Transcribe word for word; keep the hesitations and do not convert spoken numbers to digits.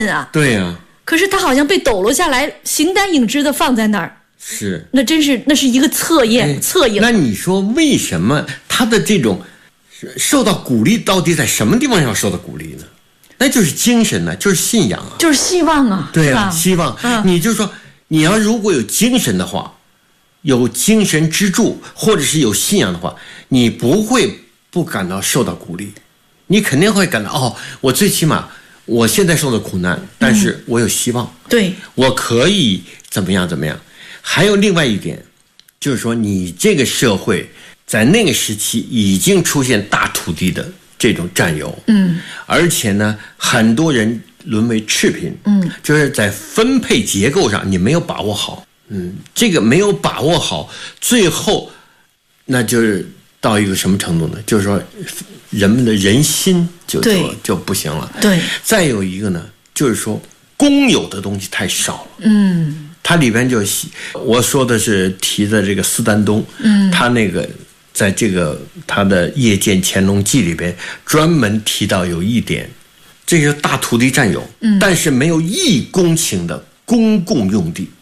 啊。 对呀、啊。 可是他好像被抖落下来，形单影只的放在那儿。 是。 那真是那是一个测验、哎、测验。 那你说为什么他的这种受到鼓励，到底在什么地方上受到鼓励呢？那就是精神呢，就是信仰啊， 就是希望啊。 对啊，希望。嗯、你就说你要如果有精神的话，有精神支柱，或者是有信仰的话，你不会不感到受到鼓励，你肯定会感到哦，我最起码我现在受的苦难，但是我有希望， 嗯、对， 我可以怎么样怎么样。还有另外一点，就是说你这个社会在那个时期已经出现大土地的这种占有， 嗯， 而且呢，很多人沦为赤贫， 嗯， 就是在分配结构上你没有把握好，嗯，这个没有把握好，最后那就是到一个什么程度呢？就是说人们的人心就就就不行了。 对， 再有一个呢，就是说公有的东西太少了， 嗯。 它里边就我说的是提的这个斯丹东， 嗯， 他那个在这个他的《夜见乾隆记》里边专门提到有一点，这个大土地占有，嗯，但是没有一公顷的公共用地。